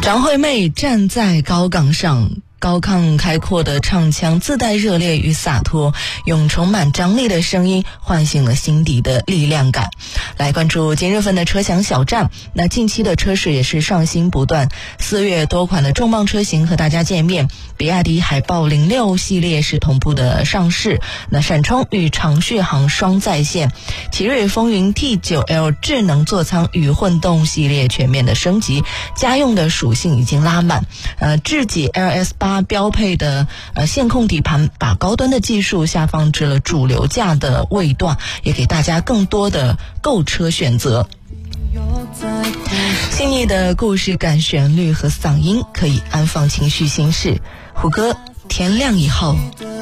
张惠妹站在高岗上，高亢开阔的唱腔自带热烈与洒脱，用充满张力的声音唤醒了心底的力量感。来关注今日份的车享小站，那近期的车市也是上新不断，4月多款的重磅车型和大家见面。比亚迪海豹06系列是同步的上市，那闪充与长续航双在线，奇瑞风云 T9L 智能座舱与混动系列全面的升级，家用的属性已经拉满。智己 LS8 标配的线控底盘，把高端的技术下放至了主流价的位段，也给大家更多的购车选择。细腻的故事感、旋律和嗓音可以安放情绪心事。胡歌，天亮以后。